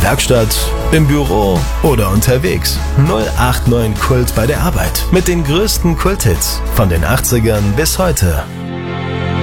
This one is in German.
Werkstatt, im Büro oder unterwegs. 089 Kult bei der Arbeit. Mit den größten Kulthits von den 80ern bis heute.